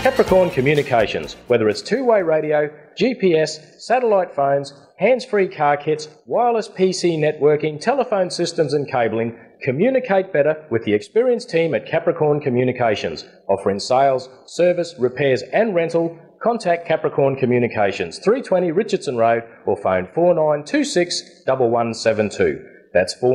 Capricorn Communications. Whether it's two-way radio, GPS, satellite phones, hands-free car kits, wireless PC networking, telephone systems and cabling, communicate better with the experienced team at Capricorn Communications. Offering sales, service, repairs and rental, contact Capricorn Communications, 320 Richardson Road, or phone 4926 1172. That's